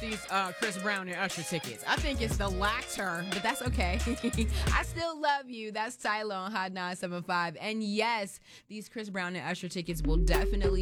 these Chris Brown and Usher tickets. I think it's the latter, but that's okay. I still love you. That's Tyler on Hot 975. And yes, these Chris Brown and Usher tickets will definitely